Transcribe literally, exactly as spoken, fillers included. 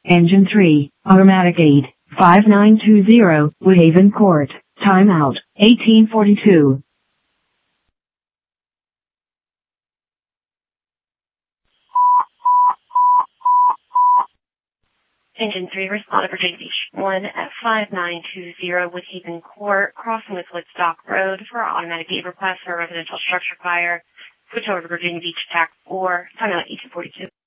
Engine three, Automatic eight, five nine two zero, Woodhaven Court, timeout, eighteen forty-two. Engine three, respond to Virginia Beach one at five nine two zero Woodhaven Court, crossing with Woodstock Road for automatic gate request for a residential structure fire. Switch over to Virginia Beach, Attack four, timeout eighteen forty-two.